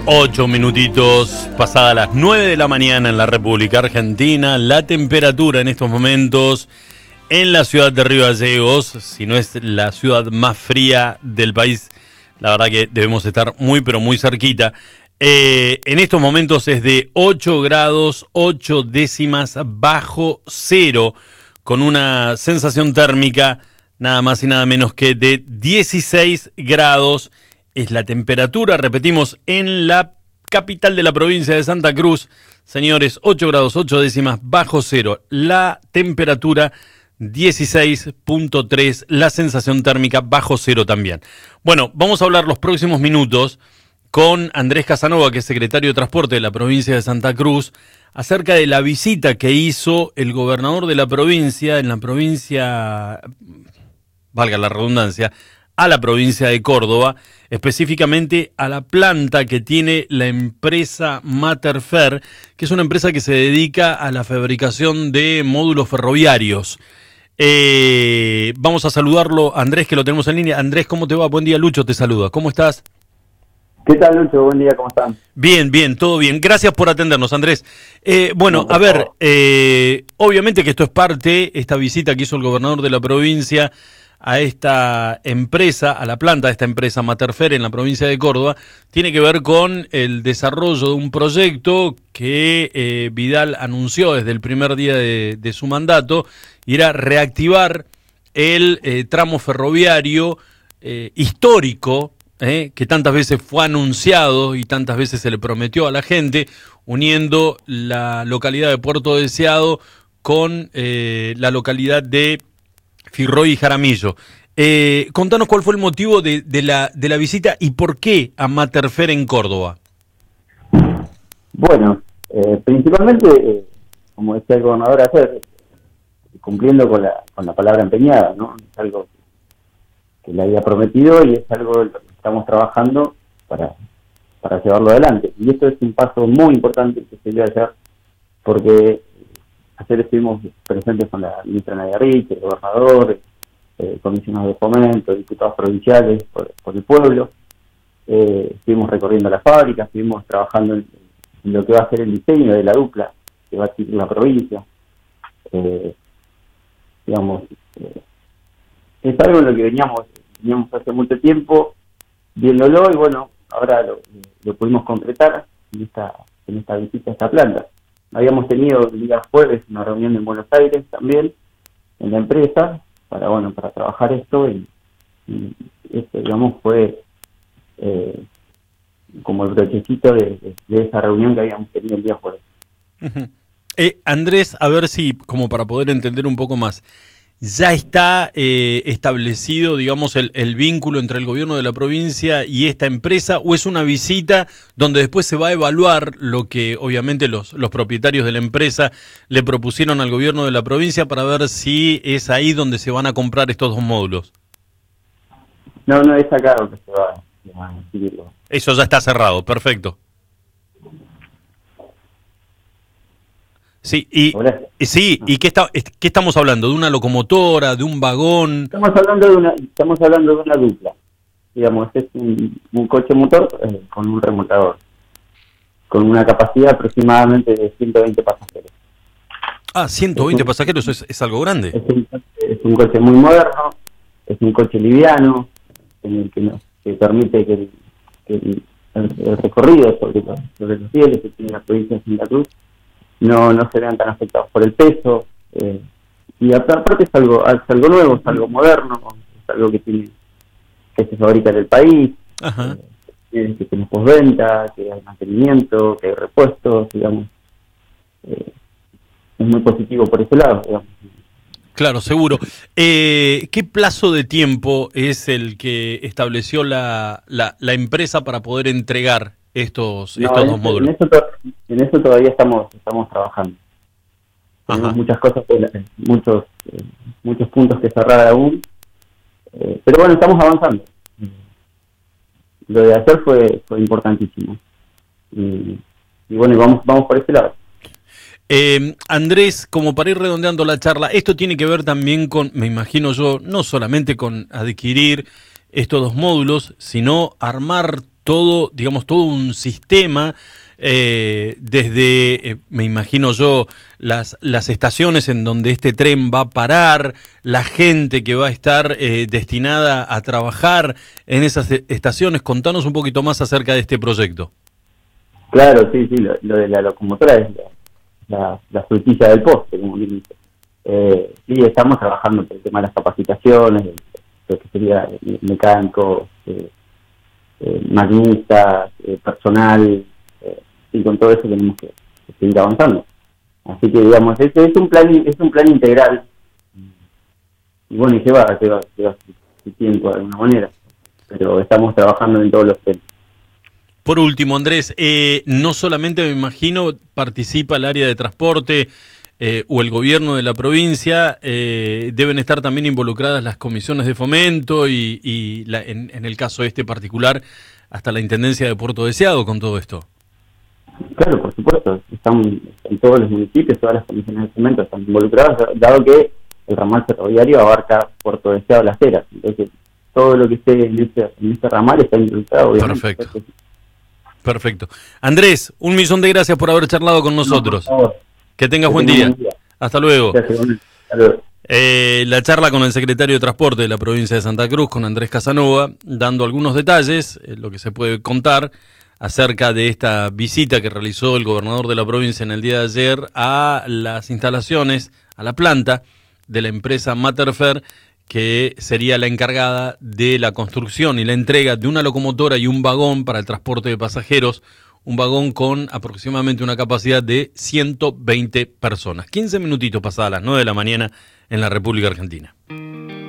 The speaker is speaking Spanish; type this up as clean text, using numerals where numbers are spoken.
8 minutitos pasadas las 9 de la mañana en la República Argentina. La temperatura en estos momentos en la ciudad de Río Gallegos, si no es la ciudad más fría del país, la verdad que debemos estar muy pero muy cerquita. En estos momentos es de 8 grados 8 décimas bajo cero, con una sensación térmica nada más y nada menos que de 16 grados. Es la temperatura, repetimos, en la capital de la provincia de Santa Cruz. Señores, 8 grados 8 décimas bajo cero. La temperatura 16.3, la sensación térmica bajo cero también. Bueno, vamos a hablar los próximos minutos con Andrés Casanova, que es secretario de Transporte de la provincia de Santa Cruz, acerca de la visita que hizo el gobernador de la provincia, en la provincia, valga la redundancia, a la provincia de Córdoba, específicamente a la planta que tiene la empresa Materfer, que es una empresa que se dedica a la fabricación de módulos ferroviarios. Vamos a saludarlo, Andrés, que lo tenemos en línea. Andrés, ¿cómo te va? Buen día, Lucho te saluda. ¿Cómo estás? ¿Qué tal, Lucho? Buen día, ¿cómo están? Bien, bien, todo bien. Gracias por atendernos, Andrés. Bueno, a ver, obviamente que esto es parte, esta visita que hizo el gobernador de la provincia a esta empresa, a la planta de esta empresa Materfer en la provincia de Córdoba, tiene que ver con el desarrollo de un proyecto que Vidal anunció desde el primer día de su mandato, y era reactivar el tramo ferroviario histórico, que tantas veces fue anunciado y tantas veces se le prometió a la gente, uniendo la localidad de Puerto Deseado con la localidad de Firroy y Jaramillo. Contanos cuál fue el motivo de la visita y por qué a Materfer en Córdoba. Bueno, principalmente, como decía el gobernador ayer, cumpliendo con la palabra empeñada, ¿no? Es algo que le había prometido y es algo que estamos trabajando para llevarlo adelante. Y esto es un paso muy importante que se dio ayer, porque ayer estuvimos presentes con la ministra Nadia Rich, el gobernador, comisionados de fomento, diputados provinciales por el pueblo. Estuvimos recorriendo las fábricas, estuvimos trabajando en lo que va a ser el diseño de la dupla que va a adquirir la provincia. Es algo en lo que veníamos hace mucho tiempo viéndolo, y bueno, ahora lo pudimos concretar en esta visita a esta planta. Habíamos tenido el día jueves una reunión en Buenos Aires también, en la empresa, para trabajar esto, y este, digamos, fue como el brochecito de esa reunión que habíamos tenido el día jueves. Uh-huh. Andrés, a ver si, como para poder entender un poco más, ¿ya está establecido, digamos, el vínculo entre el gobierno de la provincia y esta empresa, o es una visita donde después se va a evaluar lo que obviamente los propietarios de la empresa le propusieron al gobierno de la provincia para ver si es ahí donde se van a comprar estos dos módulos? No, es acá donde se va a adquirirlo. Eso ya está cerrado, perfecto. Sí, ¿y qué estamos hablando? ¿De una locomotora, de un vagón? Estamos hablando de una dupla. Digamos, es un coche motor con un remolcador, con una capacidad aproximadamente de 120 pasajeros. Ah, 120 pasajeros, es algo grande. Es un coche muy moderno, es un coche liviano, en el que permite que el recorrido sobre los rieles que tiene la provincia de Santa Cruz no se vean tan afectados por el peso, y aparte es algo nuevo, es algo moderno, es algo que se fabrica en el país, que tiene postventa, que hay mantenimiento, que hay repuestos, digamos, es muy positivo por ese lado, digamos. Claro, seguro. ¿Qué plazo de tiempo es el que estableció la empresa para poder entregar estos dos módulos? En eso todavía estamos trabajando. Tenemos muchas cosas, muchos puntos que cerrar aún, pero bueno, estamos avanzando. Lo de ayer fue importantísimo, y bueno, vamos por ese lado. Andrés, como para ir redondeando la charla, esto tiene que ver también con, me imagino yo, no solamente con adquirir estos dos módulos, sino armar todo, digamos, todo un sistema, desde, me imagino yo, las estaciones en donde este tren va a parar, la gente que va a estar destinada a trabajar en esas estaciones. Contanos un poquito más acerca de este proyecto. Claro, sí, lo de la locomotora es la frutilla del postre, como bien dice. Sí, estamos trabajando por el tema de las capacitaciones, lo que sería mecánicos, maquinistas, personal, y con todo eso tenemos que seguir avanzando. Así que, digamos, es un plan integral, y bueno, y lleva su tiempo de alguna manera, pero estamos trabajando en todos los temas. Por último, Andrés, no solamente, me imagino, participa el área de transporte o el gobierno de la provincia, deben estar también involucradas las comisiones de fomento y en el caso este particular, hasta la Intendencia de Puerto Deseado con todo esto. Claro, por supuesto, están en todos los municipios, todas las comisiones de fomento están involucradas, dado que el ramal ferroviario abarca Puerto Deseado Las Heras, entonces todo lo que esté en este ramal está involucrado, obviamente. Perfecto. Andrés, 1.000.000 de gracias por haber charlado con nosotros. No, por favor. Que tengas buen día. Hasta luego. Gracias, hasta luego. La charla con el secretario de Transporte de la provincia de Santa Cruz, con Andrés Casanova, dando algunos detalles, lo que se puede contar acerca de esta visita que realizó el gobernador de la provincia en el día de ayer a las instalaciones, a la planta de la empresa Materfer, que sería la encargada de la construcción y la entrega de una locomotora y un vagón para el transporte de pasajeros, un vagón con aproximadamente una capacidad de 120 personas. 15 minutitos pasadas las 9 de la mañana en la República Argentina.